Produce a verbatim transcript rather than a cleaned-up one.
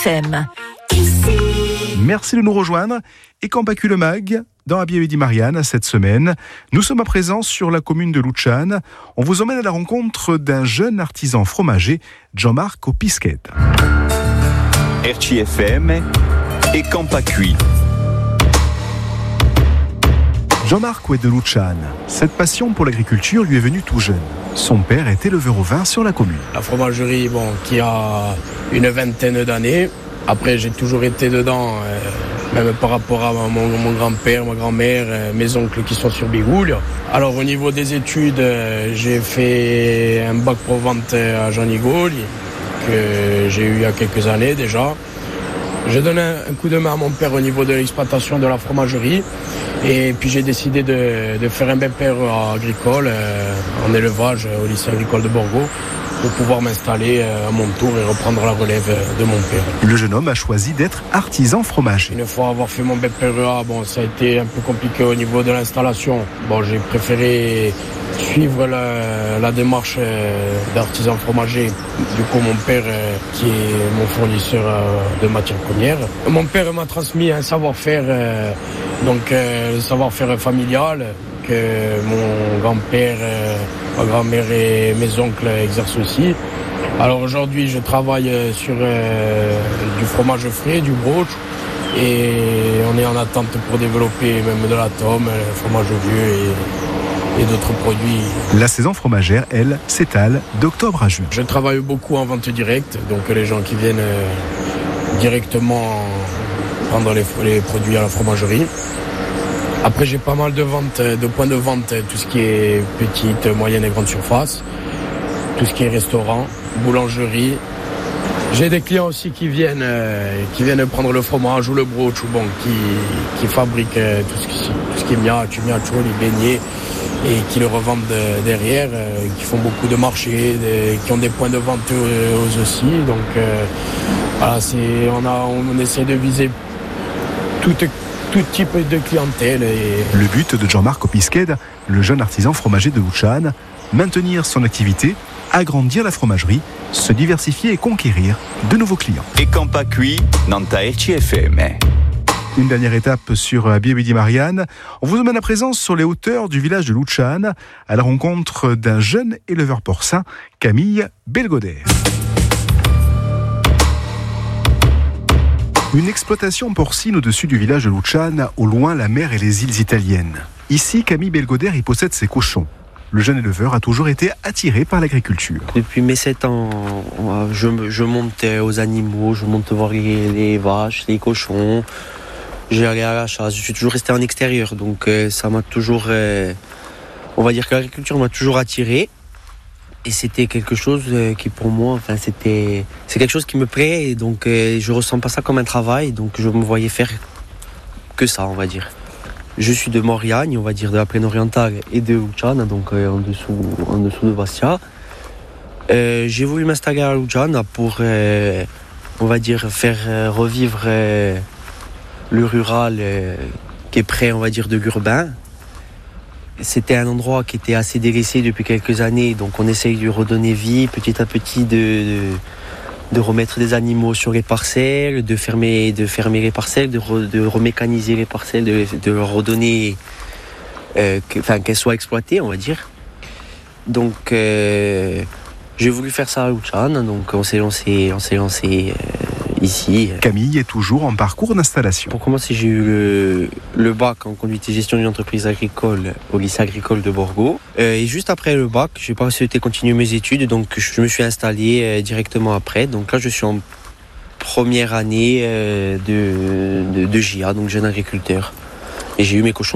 F M. Merci de nous rejoindre. Et Campacu le Mag, dans Abiyaoudi Marianne, cette semaine, nous sommes à présent sur la commune de Luchane. On vous emmène à la rencontre d'un jeune artisan fromager, Jean-Marc Opisquet. R C F M et Campacu. Jean-Marc est de Luchane. Cette passion pour l'agriculture lui est venue tout jeune. Son père est éleveur au vin sur la commune. La fromagerie, bon, qui a une vingtaine d'années. Après, j'ai toujours été dedans, euh, même par rapport à mon, mon grand-père, ma grand-mère, euh, mes oncles qui sont sur Bigoul. Alors, au niveau des études, euh, j'ai fait un bac pro vente à Jean-Nigaud, que j'ai eu il y a quelques années déjà. J'ai donné un coup de main à mon père au niveau de l'exploitation de la fromagerie. Et puis j'ai décidé de, de faire un B P R E agricole euh, en élevage au lycée agricole de Borgo pour pouvoir m'installer à mon tour et reprendre la relève de mon père. Le jeune homme a choisi d'être artisan fromager. Une fois avoir fait mon B P R E A, bon, ça a été un peu compliqué au niveau de l'installation. Bon, j'ai préféré suivre la, la démarche d'artisan fromager. Du coup, mon père, qui est mon fournisseur de matières premières. Mon père m'a transmis un savoir-faire, donc le savoir-faire familial, que mon grand-père, ma grand-mère et mes oncles exercent aussi. Alors aujourd'hui, je travaille sur euh, du fromage frais, du broch, et on est en attente pour développer même de la tome, le fromage vieux et, et d'autres produits. La saison fromagère, elle, s'étale d'octobre à juin. Je travaille beaucoup en vente directe, donc les gens qui viennent euh, directement prendre les, les produits à la fromagerie. Après, j'ai pas mal de ventes, de points de vente, tout ce qui est petite, moyenne et grande surface, tout ce qui est restaurant, boulangerie. J'ai des clients aussi qui viennent, euh, qui viennent prendre le fromage ou le broch, ou bon, qui, qui fabriquent euh, tout ce qui, tout ce qui est miachu, miachu, les beignets, et qui le revendent de, derrière, euh, qui font beaucoup de marchés, des, qui ont des points de vente eux, eux aussi. Donc, euh, voilà, c'est, on a, on essaie de viser toute tout type de clientèle. Et... Le but de Jean-Marc Opisquet, le jeune artisan fromager de Luchane, maintenir son activité, agrandir la fromagerie, se diversifier et conquérir de nouveaux clients. Et Campacu dans ta R C F M. Une dernière étape sur Abiyaoudi Marianne. On vous emmène à présent sur les hauteurs du village de Luchane, à la rencontre d'un jeune éleveur porcin, Camille Belgoder. Une exploitation porcine au-dessus du village de Luchane, au loin la mer et les îles italiennes. Ici, Camille Belgoder y possède ses cochons. Le jeune éleveur a toujours été attiré par l'agriculture. Depuis mes sept ans, je, je monte aux animaux, je monte voir les, les vaches, les cochons. J'ai allé à la chasse, je suis toujours resté en extérieur. Donc ça m'a toujours... On va dire que l'agriculture m'a toujours attiré. Et c'était quelque chose qui pour moi, enfin c'était, c'est quelque chose qui me plaît, et donc euh, je ressens pas ça comme un travail, donc je me voyais faire que ça, on va dire. Je suis de Mauriagne, on va dire de la plaine orientale et de Luchane, donc euh, en dessous, en dessous de Bastia. Euh, j'ai voulu m'installer à Luchane pour, euh, on va dire, faire euh, revivre euh, le rural euh, qui est près, on va dire, de l'urbain. C'était un endroit qui était assez délaissé depuis quelques années, donc on essaye de lui redonner vie petit à petit, de, de, de remettre des animaux sur les parcelles, de fermer, de fermer les parcelles, de, re, de remécaniser les parcelles, de, de leur redonner, euh, que, enfin, qu'elles soient exploitées, on va dire. Donc euh, j'ai voulu faire ça à Luchane, donc on s'est lancé, on s'est lancé euh, ici. Camille est toujours en parcours d'installation. Pour commencer, j'ai eu le, le bac en conduite et gestion d'une entreprise agricole au lycée agricole de Borgo. Euh, et juste après le bac, j'ai pas souhaité continuer mes études, donc je me suis installé euh, directement après. Donc là, je suis en première année euh, de, de, de J A, donc jeune agriculteur. Et j'ai eu mes cochons